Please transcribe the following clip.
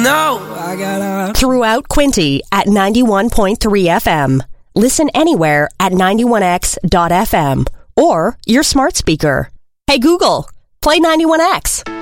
No, I gotta. Throughout Quinte at 91.3 FM. Listen anywhere at 91x.fm or your smart speaker. Hey Google, play 91X.